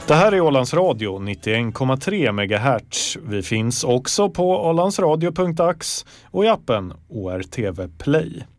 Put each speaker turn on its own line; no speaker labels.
Det här är Ålands Radio 91,3 MHz. Vi finns också på ålandsradio.ax och i appen ORTV Play.